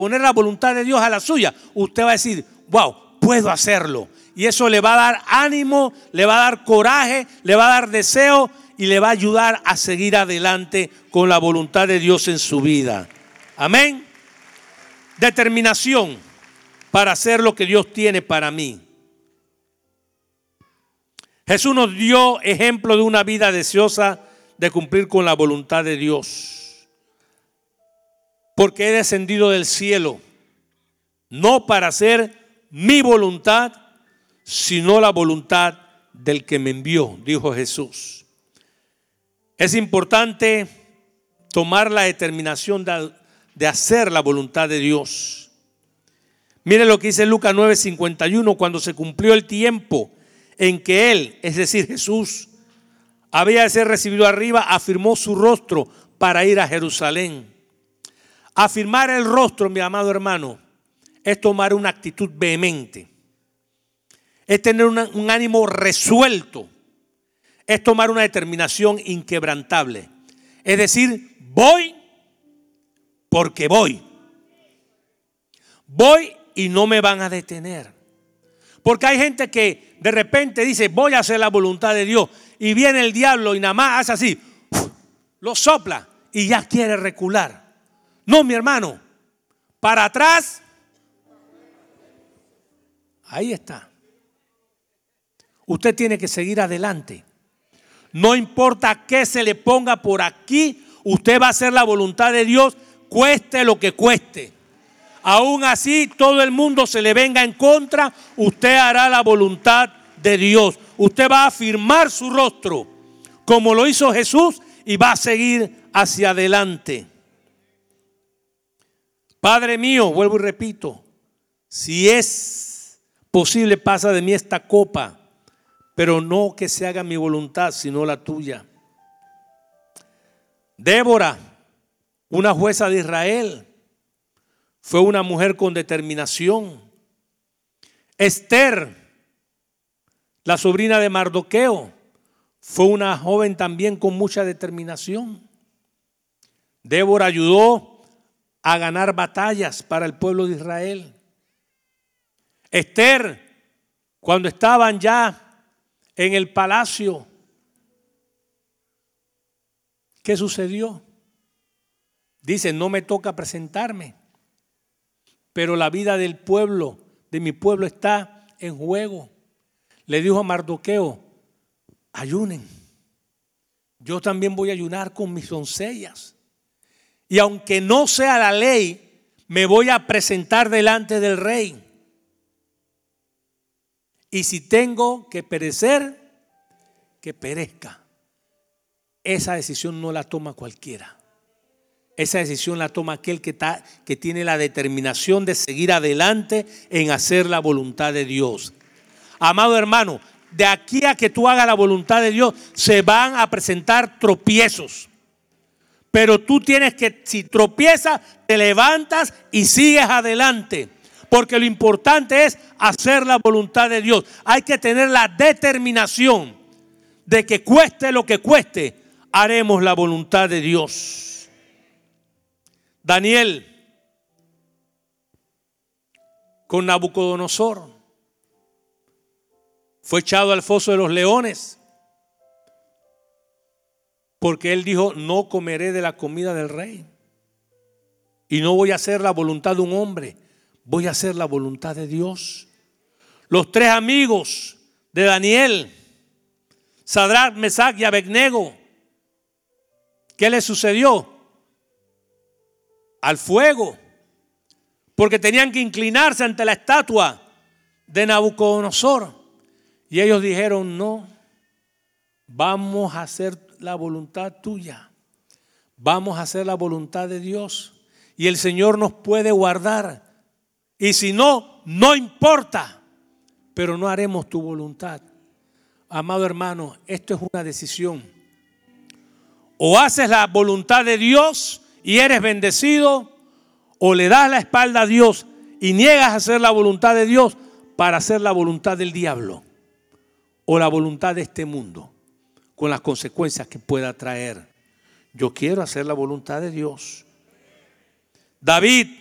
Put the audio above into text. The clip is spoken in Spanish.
poner la voluntad de Dios a la suya, usted va a decir, wow, puedo hacerlo. Y eso le va a dar ánimo, le va a dar coraje, le va a dar deseo y le va a ayudar a seguir adelante con la voluntad de Dios en su vida. Amén. Determinación para hacer lo que Dios tiene para mí. Jesús nos dio ejemplo de una vida deseosa de cumplir con la voluntad de Dios. Porque he descendido del cielo, no para hacer mi voluntad, sino la voluntad del que me envió, dijo Jesús. Es importante tomar la determinación de hacer la voluntad de Dios. Mire lo que dice Lucas 9:51, cuando se cumplió el tiempo en que Él, es decir Jesús, había de ser recibido arriba, afirmó su rostro para ir a Jerusalén. Afirmar el rostro, mi amado hermano, es tomar una actitud vehemente. Es tener un ánimo resuelto. Es tomar una determinación inquebrantable. Es decir, voy porque voy. Voy y no me van a detener. Porque hay gente que de repente dice, voy a hacer la voluntad de Dios. Y viene el diablo y nada más hace así, lo sopla y ya quiere recular. No, mi hermano, para atrás. Ahí está. Usted tiene que seguir adelante. No importa qué se le ponga por aquí, usted va a hacer la voluntad de Dios, cueste lo que cueste. Aún así, todo el mundo se le venga en contra, usted hará la voluntad de Dios. Usted va a afirmar su rostro, como lo hizo Jesús, y va a seguir hacia adelante. Padre mío, vuelvo y repito, si es posible, pasa de mí esta copa, pero no que se haga mi voluntad, sino la tuya. Débora, una jueza de Israel, fue una mujer con determinación. Esther, la sobrina de Mardoqueo, fue una joven también con mucha determinación. Débora ayudó a ganar batallas para el pueblo de Israel. Esther, cuando estaban ya en el palacio, ¿qué sucedió? Dice, no me toca presentarme, pero la vida del pueblo, de mi pueblo, está en juego. Le dijo a Mardoqueo, ayunen. Yo también voy a ayunar con mis doncellas. Y aunque no sea la ley, me voy a presentar delante del rey. Y si tengo que perecer, que perezca. Esa decisión no la toma cualquiera. Esa decisión la toma aquel que tiene la determinación de seguir adelante en hacer la voluntad de Dios. Amado hermano, de aquí a que tú hagas la voluntad de Dios, se van a presentar tropiezos. Pero tú tienes que, si tropiezas, te levantas y sigues adelante. Porque lo importante es hacer la voluntad de Dios. Hay que tener la determinación de que cueste lo que cueste, haremos la voluntad de Dios. Daniel, con Nabucodonosor, fue echado al foso de los leones. Porque él dijo, no comeré de la comida del rey. Y no voy a hacer la voluntad de un hombre, voy a hacer la voluntad de Dios. Los tres amigos de Daniel, Sadrach, Mesach y Abednego, ¿qué les sucedió? Al fuego, porque tenían que inclinarse ante la estatua de Nabucodonosor. Y ellos dijeron, no, vamos a hacer la voluntad tuya. Vamos a hacer la voluntad de Dios. Y el Señor nos puede guardar. Y si no, no importa. Pero no haremos tu voluntad. Amado hermano, esto es una decisión. O haces la voluntad de Dios y eres bendecido, o le das la espalda a Dios y niegas a hacer la voluntad de Dios para hacer la voluntad del diablo o la voluntad de este mundo, con las consecuencias que pueda traer. Yo quiero hacer la voluntad de Dios. David